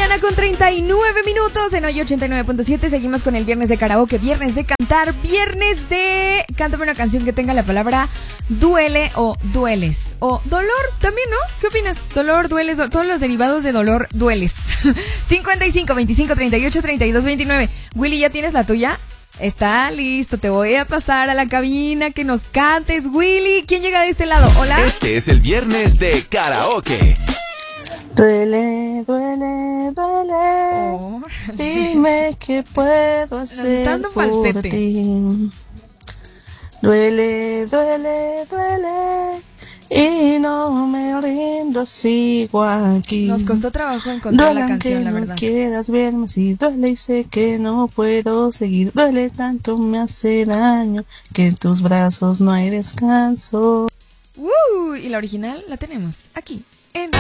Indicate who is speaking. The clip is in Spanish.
Speaker 1: mañana con 39 minutos en hoy 89.7. Seguimos con el viernes de karaoke, viernes de cantar, viernes de... Cántame una canción que tenga la palabra duele o dueles. O dolor también, ¿no? ¿Qué opinas? Dolor, dueles, todos los derivados de dolor, dueles. 55, 25, 38, 32, 29. Willy, ¿ya tienes la tuya? Está listo, te voy a pasar a la cabina que nos cantes, Willy. ¿Quién llega de este lado? Hola.
Speaker 2: Este es el viernes de karaoke.
Speaker 3: Duele, duele, duele.
Speaker 1: Oh,
Speaker 3: Dime qué puedo hacer
Speaker 1: dando
Speaker 3: por
Speaker 1: falsete.
Speaker 3: ti. Duele, duele, duele. Y no me rindo, sigo aquí.
Speaker 1: Nos costó trabajo encontrar
Speaker 3: Duele
Speaker 1: la canción,
Speaker 3: aunque
Speaker 1: la
Speaker 3: no
Speaker 1: verdad.
Speaker 3: quieras verme, si duele y sé que no puedo seguir. Duele tanto, me hace daño, que en tus brazos no hay descanso.
Speaker 1: Y la original la tenemos aquí en